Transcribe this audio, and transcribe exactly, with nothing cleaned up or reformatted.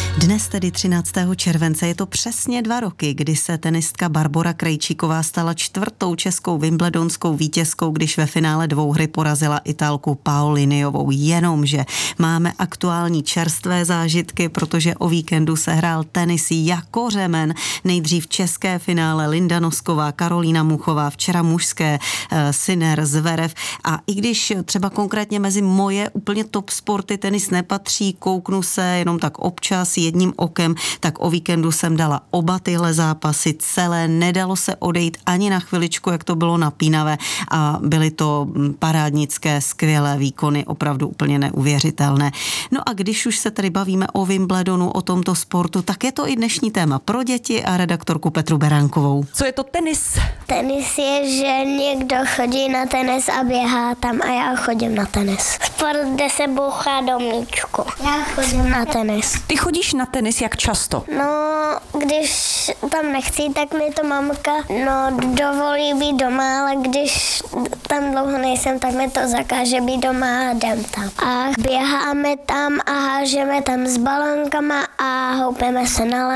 Dnes tedy třináctého července je to přesně dva roky, kdy se tenistka Barbora Krejčíková stala čtvrtou českou wimbledonskou vítězkou, když ve finále dvouhry porazila Italku Paoliniovou. Jenomže máme aktuální čerstvé zážitky, protože o víkendu se hrál tenis jako řemen. Nejdřív české finále Linda Nosková, Karolína Muchová, včera mužské Sinner, Zverev. A i když třeba konkrétně mezi moje úplně top sporty tenis nepatří, kouknu se jenom tak občas jedním okem, tak o víkendu jsem dala oba tyhle zápasy celé, nedalo se odejít ani na chviličku, jak to bylo napínavé a byly to parádnické, skvělé výkony, opravdu úplně neuvěřitelné. No a když už se tady bavíme o Wimbledonu, o tomto sportu, tak je to i dnešní téma pro děti a redaktorku Petru Beránkovou. Co je to tenis? Tenis je, že někdo chodí na tenis a běhá tam a já chodím na tenis. Sport, kde se bouchá do míčku. Já chodím na tenis. Ty chodíš na tenis jak často? No, když tam nechci, tak mi to mamka no, dovolí být doma, ale když tam dlouho nejsem, tak mi to zakáže být doma a jdem tam. A běháme tam a hážeme tam s balónkama a houpeme se na